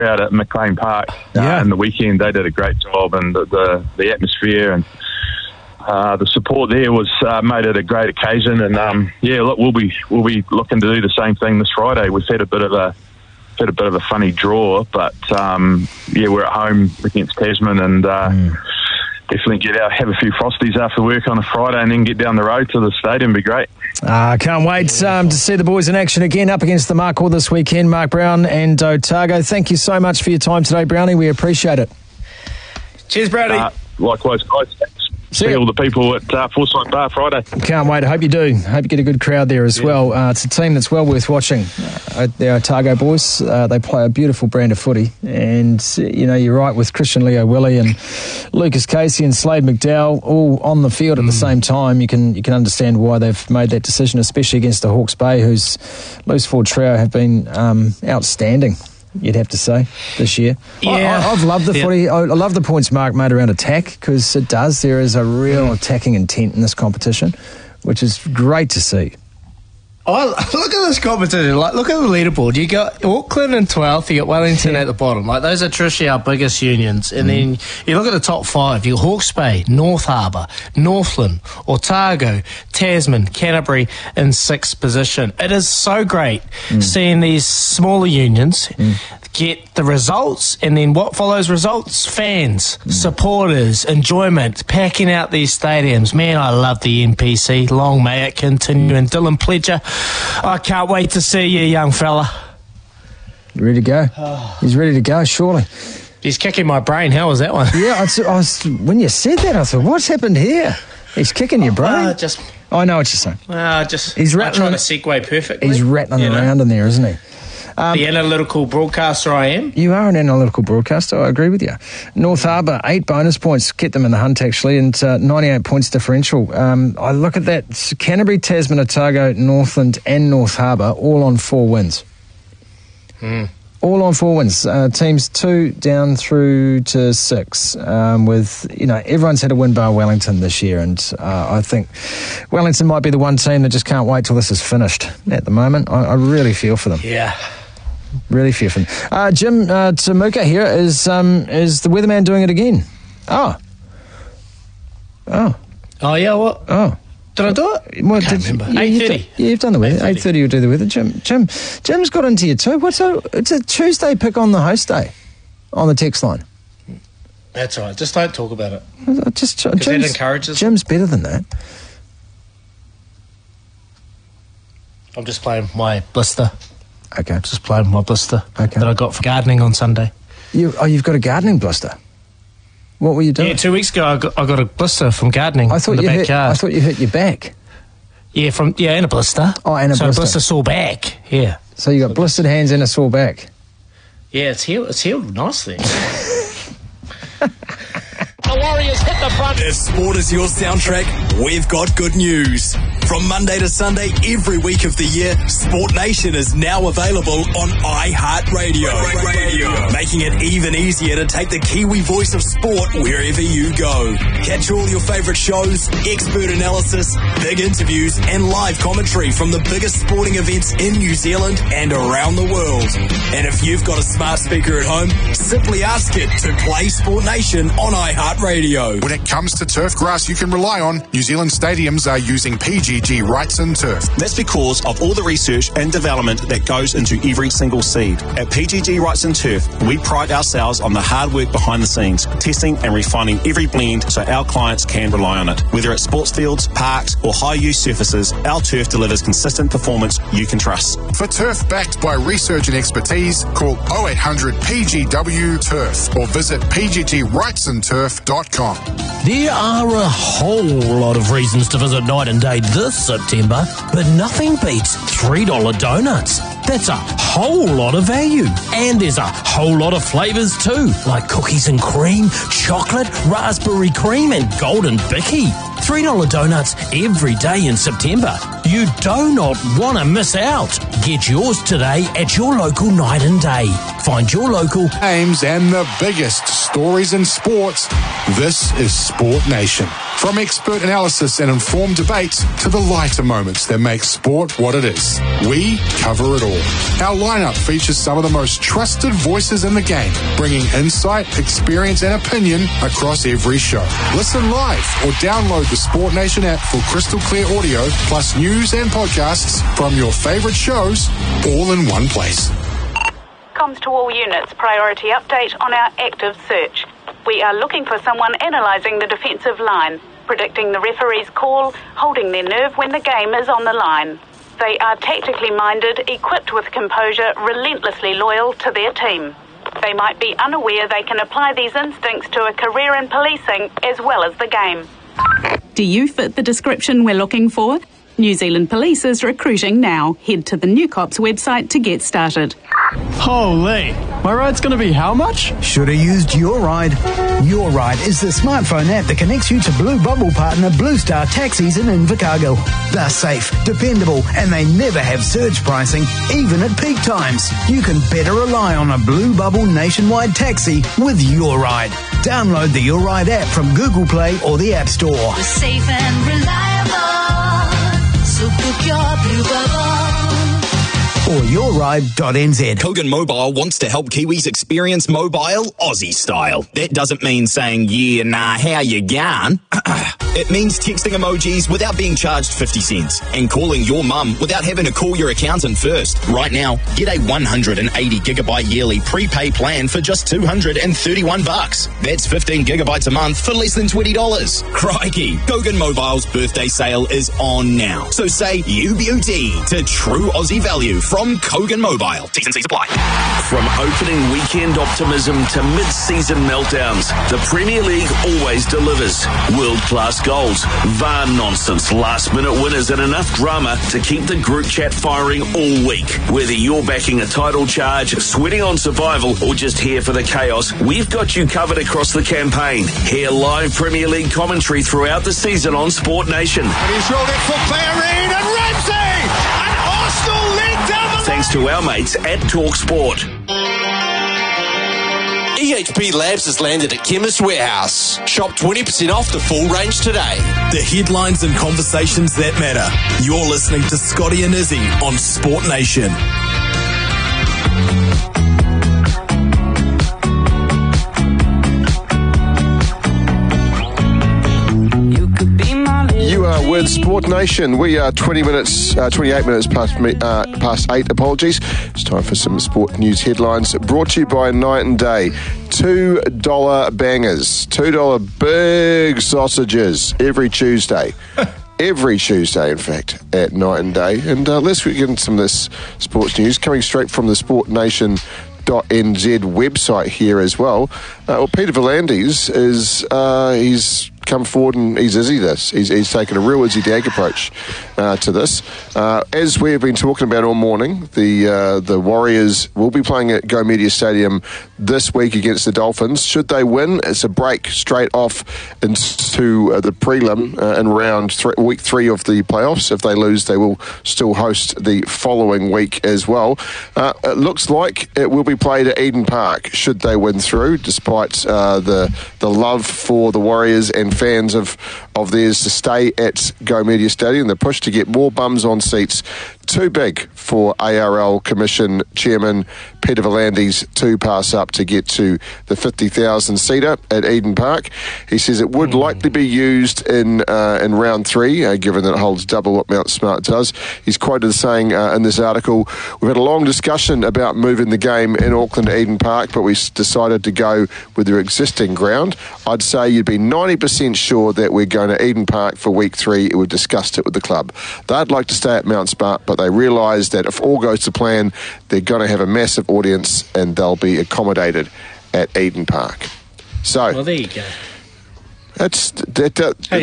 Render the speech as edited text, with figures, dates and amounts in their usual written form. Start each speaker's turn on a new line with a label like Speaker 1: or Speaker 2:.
Speaker 1: crowd at McLean Park in the weekend. They did a great job, and the atmosphere and the support there was made it a great occasion. And look, we'll be looking to do the same thing this Friday. We've had a bit of a funny draw, but we're at home against Tasman, and definitely get out, have a few frosties after work on a Friday, and then get down the road to the stadium. Be great.
Speaker 2: Can't wait to see the boys in action again up against the Markhor this weekend. Mark Brown and Otago, thank you so much for your time today, Brownie. We appreciate it.
Speaker 3: Cheers, Brownie.
Speaker 1: Likewise, guys. See all the people at Forsyth Bar Friday.
Speaker 2: Can't wait. I hope you do. Hope you get a good crowd there as well. It's a team that's well worth watching. The Otago boys, they play a beautiful brand of footy. And, you're right, with Christian Leo Willie and Lucas Casey and Slade McDowell all on the field at the same time, you can understand why they've made that decision, especially against the Hawke's Bay, whose loose forward trio have been outstanding, you'd have to say, this year.
Speaker 3: Yeah.
Speaker 2: I've loved the footy. I love the points Mark made around attack, because there is a real attacking intent in this competition, which is great to see.
Speaker 3: Oh, look at this competition. Look at the leaderboard. You got Auckland in 12th, you got Wellington at the bottom. Those are traditionally our biggest unions. And then you look at the top 5. You got Hawke's Bay, North Harbour, Northland, Otago, Tasman, Canterbury in 6th position. It is so great seeing these smaller unions get the results, and then what follows results? Fans, supporters, enjoyment, packing out these stadiums. Man, I love the NPC. Long may it continue. And Dylan Pledger, I can't wait to see you, young fella.
Speaker 2: You ready to go? He's ready to go, surely.
Speaker 3: He's kicking my brain. How was that one?
Speaker 2: Yeah, I was, when you said that, I thought, what's happened here? He's kicking your brain? I know what you're saying.
Speaker 3: He's trying to segue perfectly.
Speaker 2: He's rattling around in there, isn't he?
Speaker 3: The analytical broadcaster I am.
Speaker 2: You are an analytical broadcaster, I agree with you. North Harbour, 8 bonus points, kept them in the hunt actually, and 98 points differential. I look at that, Canterbury, Tasman, Otago, Northland and North Harbour, all on 4 wins. All on 4 wins. Teams 2 down through to 6, with, everyone's had a win bar Wellington this year, and I think Wellington might be the one team that just can't wait till this is finished at the moment. I really feel for them.
Speaker 3: Yeah.
Speaker 2: Really fear for them. Jim Tamuka here. Is the weatherman doing it again? Oh,
Speaker 3: yeah, what?
Speaker 2: Oh.
Speaker 3: Did I do it?
Speaker 2: Well,
Speaker 3: I can't remember. 8:30.
Speaker 2: You've done the weather. 8:30 you'll do the weather. Jim's got into you too. It's a Tuesday pick on the host day on the text line.
Speaker 3: That's all right. Just don't talk about it.
Speaker 2: That
Speaker 3: encourages.
Speaker 2: Jim's better than that.
Speaker 3: I'm just playing my blister.
Speaker 2: Okay.
Speaker 3: Just playing my blister
Speaker 2: that
Speaker 3: I got for gardening on Sunday.
Speaker 2: You've got a gardening blister? What were you doing?
Speaker 3: Yeah, 2 weeks ago I got a blister from gardening in the backyard.
Speaker 2: I thought you hurt your back.
Speaker 3: Yeah, and a blister.
Speaker 2: Oh, and a blister.
Speaker 3: So a blister sore back, yeah.
Speaker 2: So you got blistered hands and a sore back?
Speaker 3: Yeah, it's healed nicely.
Speaker 4: The Warriors hit the front.
Speaker 5: If sport is your soundtrack, we've got good news. From Monday to Sunday, every week of the year, Sport Nation is now available on iHeartRadio. Making it even easier to take the Kiwi voice of sport wherever you go. Catch all your favourite shows, expert analysis, big interviews, and live commentary from the biggest sporting events in New Zealand and around the world. And if you've got a smart speaker at home, simply ask it to play Sport Nation on iHeartRadio.
Speaker 6: When it comes to turf grass you can rely on, New Zealand stadiums are using PGG Wrightson Turf.
Speaker 7: That's because of all the research and development that goes into every single seed. At PGG Wrightson Turf, we pride ourselves on the hard work behind the scenes, testing and refining every blend so our clients can rely on it. Whether it's sports fields, parks or high-use surfaces, our turf delivers consistent performance you can trust.
Speaker 6: For turf backed by research and expertise, call 0800 PGW Turf or visit pggwrightsonturf.com.
Speaker 8: There are a whole lot of reasons to visit Night and Day this September, but nothing beats $3 donuts. That's a whole lot of value. And there's a whole lot of flavours too, like cookies and cream, chocolate, raspberry cream and golden bicky. $3 donuts every day in September. You do not want to miss out. Get yours today at your local Night and Day. Find your local
Speaker 6: games and the biggest stories in sports. This is Sport Nation. From expert analysis and informed debate to the lighter moments that make sport what it is, we cover it all. Our lineup features some of the most trusted voices in the game, bringing insight, experience and opinion across every show. Listen live or download the Sport Nation app for crystal clear audio, plus news and podcasts from your favourite shows, all in one place.
Speaker 9: Comms to all units, priority update on our active search. We are looking for someone analysing the defensive line, predicting the referee's call, holding their nerve when the game is on the line. They are tactically minded, equipped with composure, relentlessly loyal to their team. They might be unaware they can apply these instincts to a career in policing as well as the game.
Speaker 10: Do you fit the description we're looking for? New Zealand Police is recruiting now. Head to the New Cops website to get started.
Speaker 11: Holy, my ride's going to be how much?
Speaker 12: Should have used Your Ride. Your Ride is the smartphone app that connects you to Blue Bubble partner Blue Star Taxis in Invercargill. They're safe, dependable, and they never have surge pricing, even at peak times. You can better rely on a Blue Bubble nationwide taxi with Your Ride. Download the Your Ride app from Google Play or the App Store.
Speaker 13: We're safe and reliable, so book your Blue Bubble.
Speaker 12: Or yourride.nz.
Speaker 5: Kogan Mobile wants to help Kiwis experience mobile Aussie style. That doesn't mean saying, yeah, nah, how you going? It means texting emojis without being charged 50 cents and calling your mum without having to call your accountant first. Right now, get a 180 gigabyte yearly prepay plan for just $231. That's 15 gigabytes a month for less than $20. Crikey! Kogan Mobile's birthday sale is on now. So say UBUT to true Aussie value from Kogan Mobile. T's and C's apply.
Speaker 14: From opening weekend optimism to mid-season meltdowns, the Premier League always delivers. World-class goals, VAR nonsense, last-minute winners and enough drama to keep the group chat firing all week. Whether you're backing a title charge, sweating on survival or just here for the chaos, we've got you covered across the campaign. Hear live Premier League commentary throughout the season on Sport Nation.
Speaker 15: And he's rolled it for Clarin and Ramsey! And Arsenal lead down the
Speaker 14: Thanks to our mates at TalkSport.
Speaker 16: EHP Labs has landed at Chemist Warehouse. Shop 20% off the full range today.
Speaker 5: The headlines and conversations that matter. You're listening to Scotty and Izzy on Sport Nation.
Speaker 17: You are with Sport Nation. We are 28 minutes past 8. Apologies. It's time for some sport news headlines. Brought to you by Night and Day. $2 bangers. $2 big sausages every Tuesday. Every Tuesday, in fact, at Night and Day. And let's get into some of this sports news coming straight from the Sport Nation .nz website here as well. Peter V'landys is he's come forward and he's Izzy this. He's taken a real Izzy Dag approach to this. As we have been talking about all morning, the Warriors will be playing at Go Media Stadium this week against the Dolphins. Should they win, it's a break straight off into the prelim in week 3 of the playoffs. If they lose, they will still host the following week as well. It looks like it will be played at Eden Park should they win through, despite the love for the Warriors and fans of theirs to stay at Go Media Stadium. The push to get more bums on seats too big for ARL Commission Chairman Peter V'landys to pass up to get to the 50,000 seater at Eden Park. He says it would likely be used in round 3, given that it holds double what Mount Smart does. He's quoted as saying in this article, "We've had a long discussion about moving the game in Auckland to Eden Park, but we decided to go with their existing ground. I'd say you'd be 90% sure that we're going to Eden Park for week 3. We've discussed it with the club. They'd like to stay at Mount Smart, but they realise that if all goes to plan, they're going to have a massive audience and they'll be accommodated at Eden Park." So,
Speaker 3: well, there you go.
Speaker 17: That's